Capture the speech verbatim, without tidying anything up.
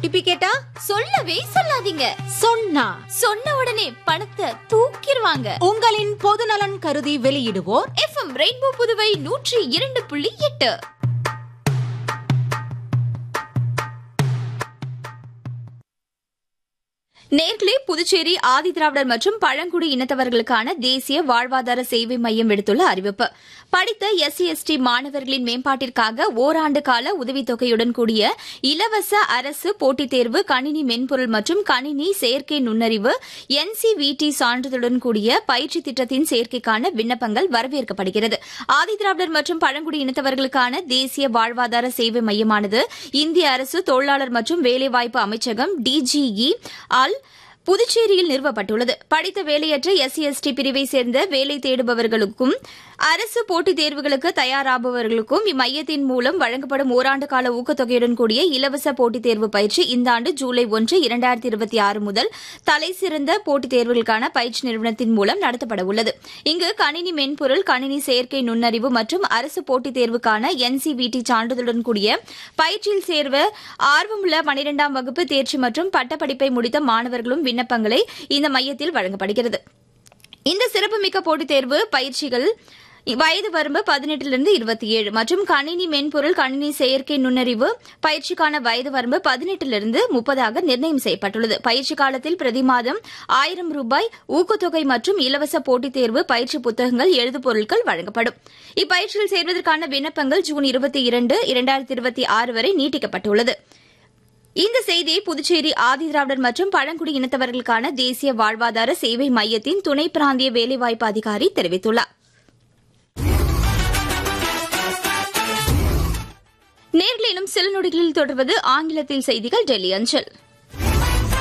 OTP கேட்டா சொல்லவே சொல்லாதீங்க. சொன்னா சொன்ன உடனே பணத்தை தூக்கிடுவாங்க. உங்களின் பொதுநலன் கருதி வெளியிடுவோர் எஃப்எம் ரெயின்போ புதுவை நூற்றி இரண்டு புள்ளி எட்டு. நேர்களே, புதுச்சேரி ஆதிதிராவிடர் மற்றும் பழங்குடி இனத்தவர்களுக்கான தேசிய வாழ்வாதார சேவை மையம் விடுத்துள்ள அறிவிப்பு. படித்த எஸ்சி எஸ்டி மாணவர்களின் மேம்பாட்டிற்காக ஓராண்டு கால உதவித்தொகையுடன் கூடிய இலவச அரசு போட்டித் தேர்வு, கணினி மென்பொருள் மற்றும் கணினி செயற்கை நுண்ணறிவு என்சிவிடி சான்றிதழுடன் கூடிய பயிற்சி திட்டத்தின் சேர்க்கைக்கான விண்ணப்பங்கள் வரவேற்கப்படுகிறது. ஆதிதிராவிடர் மற்றும் பழங்குடி இனத்தவர்களுக்கான தேசிய வாழ்வாதார சேவை மையமானது இந்திய அரசு தொழிலாளர் மற்றும் வேலைவாய்ப்பு அமைச்சகம் டிஜிஇ ஆல் புதுச்சேரியில் நிறுவப்பட்டுள்ளது. படித்த வேலையற்ற எஸ்சி எஸ்டி பிரிவை சேர்ந்த வேலை தேடுபவர்களுக்கும் அரசு போட்டித் தேர்வுகளுக்கு தயாராபவர்களுக்கும் இம்மையத்தின் மூலம் வழங்கப்படும் ஓராண்டு கால ஊக்கத்தொகையுடன் கூடிய இலவச போட்டித் தேர்வு பயிற்சி இந்த ஆண்டு ஜூலை ஒன்று இரண்டாயிரத்தி இருபத்தி ஆறு முதல் தலைசிறந்த போட்டித் தேர்வுகளுக்கான பயிற்சி நிறுவனத்தின் மூலம் நடத்தப்பட உள்ளது. இங்கு கணினி மென்பொருள், கணினி செயற்கை நுண்ணறிவு மற்றும் அரசு போட்டித் தேர்வுக்கான என்சிவிடி சான்றிதழுடன் கூடிய பயிற்சியில் சேர்வ ஆர்வமுள்ள பனிரெண்டாம் வகுப்பு தேர்ச்சி மற்றும் பட்டப்படிப்பை முடித்த மாணவர்களும் விண்ணப்பங்களை இந்த மையத்தில் வழங்கப்படுகிறது. இந்த சிறப்புமிக்க போட்டித் தேர்வு பயிற்சிகள் வயது வரம்பு பதினெட்டிலிருந்து இருபத்தி ஏழு மற்றும் கணினி மென்பொருள், கணினி செயற்கை நுண்ணறிவு பயிற்சிக்கான வயது வரம்பு பதினெட்டிலிருந்து முப்பதாக நிர்ணயம் செய்யப்பட்டுள்ளது. பயிற்சி காலத்தில் பிரதி மாதம் ஆயிரம் ரூபாய் ஊக்கத்தொகை மற்றும் இலவச போட்டித் தேர்வு பயிற்சி புத்தகங்கள், எழுதுபொருட்கள் வழங்கப்படும். இப்பயிற்சியில் சேர்வதற்கான விண்ணப்பங்கள் ஜூன் இருபத்தி இரண்டு இரண்டாயிரத்தி இருபத்தி ஆறு வரை நீட்டிக்கப்பட்டுள்ளது. இந்த செய்தியை புதுச்சேரி ஆதிதிராவிடர் மற்றும் பழங்குடி இனத்தவர்களுக்கான தேசிய வாழ்வாதார சேவை மையத்தின் துணை பிராந்திய வேலைவாய்ப்பு அதிகாரி தெரிவித்துள்ளார். நேர்களிலும் சில நொடிகளில் தொடர்வது ஆங்கிலத்தில் செய்திகள் டெல்லி அஞ்சல்.